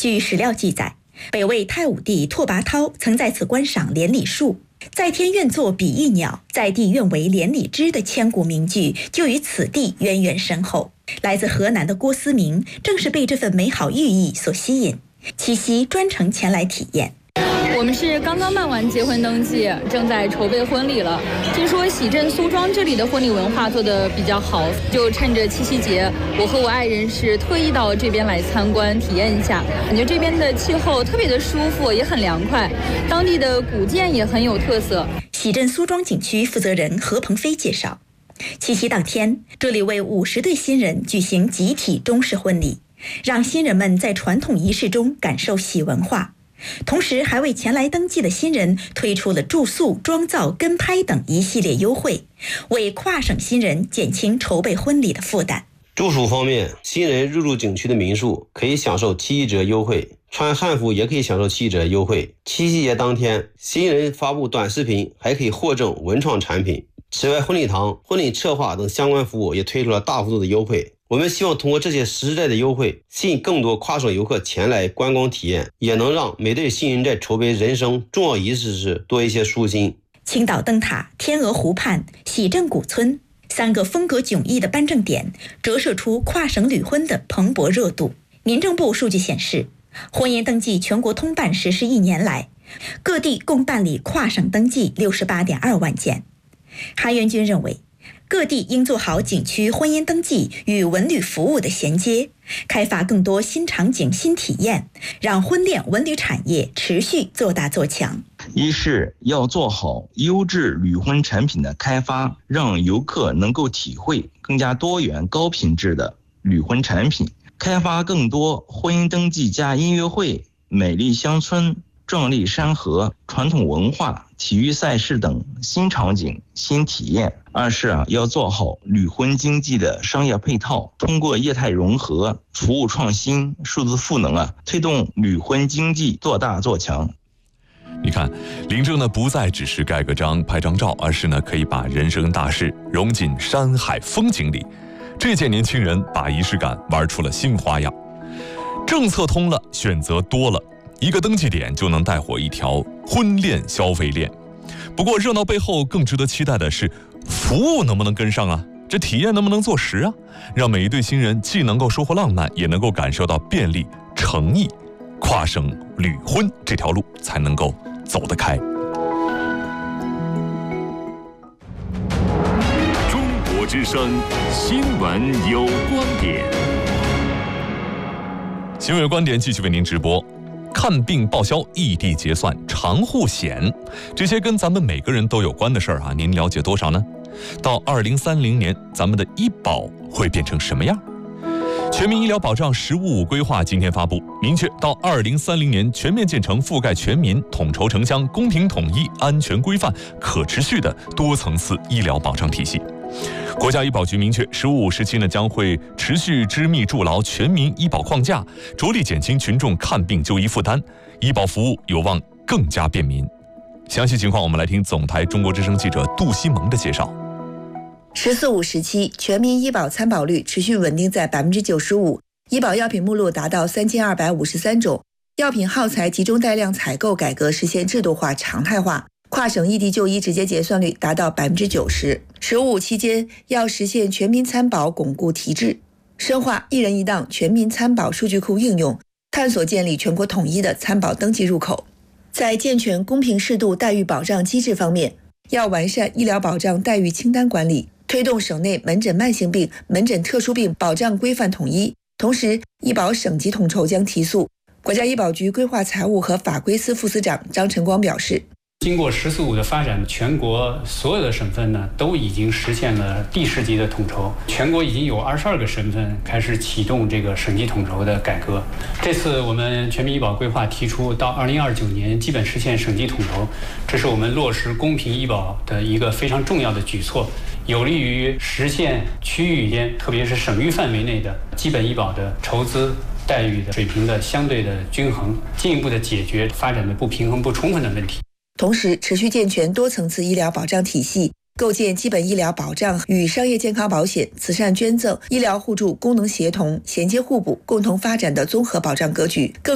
据史料记载，北魏太武帝拓跋焘曾在此观赏连理树，在天愿作比翼鸟，在地愿为连理枝的千古名句就与此地渊源深厚。来自河南的郭思明正是被这份美好寓意所吸引，七夕专程前来体验。 我们是刚刚办完结婚登记，正在筹备婚礼了。听说喜镇苏庄这里的婚礼文化做得比较好，就趁着七夕节，我和我爱人是特意到这边来参观体验一下。感觉这边的气候特别的舒服，也很凉快，当地的古建也很有特色。 喜镇苏庄景区负责人何鹏飞介绍，七夕当天，这里为50对新人举行集体中式婚礼，让新人们在传统仪式中感受喜文化。同时还为前来登记的新人推出了住宿、妆造、跟拍等一系列优惠，为跨省新人减轻筹备婚礼的负担。 住宿方面，新人入住景区的民宿可以享受7折优惠，穿汉服也可以享受7折优惠。七夕节当天，新人发布短视频还可以获赠文创产品。此外，婚礼堂、婚礼策划等相关服务也推出了大幅度的优惠。我们希望通过这些实在的优惠，吸引更多跨省游客前来观光体验，也能让每对新人在筹备人生重要仪式时多一些舒心。 青岛灯塔、天鹅湖畔、喜镇古村3个风格迥异的颁证点，折射出跨省旅婚的蓬勃热度。民政部数据显示，婚姻登记全国通办实施1年来，各地共办理跨省登记68.2万件。韩元军认为，各地应做好景区婚姻登记与文旅服务的衔接，开发更多新场景、新体验，让婚恋文旅产业持续做大做强。 一是要做好优质旅婚产品的开发，让游客能够体会更加多元高品质的旅婚产品，开发更多婚姻登记加音乐会、美丽乡村、壮丽山河、传统文化、体育赛事等新场景、新体验。二是要做好旅婚经济的商业配套，通过业态融合、服务创新、数字赋能推动旅婚经济做大做强。 你看，领证呢不再只是盖个章、拍张照，而是呢可以把人生大事融进山海风景里。这届年轻人把仪式感玩出了新花样。政策通了，选择多了，一个登记点就能带火一条婚恋消费链。不过热闹背后更值得期待的是，服务能不能跟上啊？这体验能不能做实啊？让每一对新人既能够收获浪漫，也能够感受到便利、诚意，跨省旅婚这条路才能够走得开。 中国之声新闻有观点， 新闻有观点继续为您直播。看病报销、异地结算、长户险，这些跟咱们每个人都有关的事儿您了解多少呢？到2030年，咱们的医保会变成什么样？全民医疗保障“十五五”规划今天发布，明确到2030年全面建成覆盖全民、统筹城乡、公平统一、安全规范、可持续的多层次医疗保障体系。国家医保局明确，“十五五”时期将会持续织密筑牢全民医保框架，着力减轻群众看病就医负担，医保服务有望更加便民。详细情况，我们来听总台中国之声记者杜西蒙的介绍。 “十四五”时期，全民医保参保率持续稳定在95%，医保药品目录达到3253种，药品耗材集中带量采购改革实现制度化、常态化。跨省异地就医直接结算率达到90%。15期间要实现全民参保巩固提质，深化一人一档全民参保数据库应用，探索建立全国统一的参保登记入口。在健全公平适度待遇保障机制方面，要完善医疗保障待遇清单管理，推动省内门诊慢性病、门诊特殊病保障规范统一。同时，医保省级统筹将提速。国家医保局规划财务和法规司副司长张晨光表示， 经过“十四五”的发展，全国所有的省份呢都已经实现了地市级的统筹，全国已经有22个省份开始启动这个省级统筹的改革。这次我们全民医保规划提出，到2029年基本实现省级统筹，这是我们落实公平医保的一个非常重要的举措，有利于实现区域间，特别是省域范围内的基本医保的筹资待遇的水平的相对的均衡，进一步的解决发展的不平衡不充分的问题。 同时，持续健全多层次医疗保障体系，构建基本医疗保障与商业健康保险、慈善捐赠、医疗互助功能协同、衔接互补、共同发展的综合保障格局，更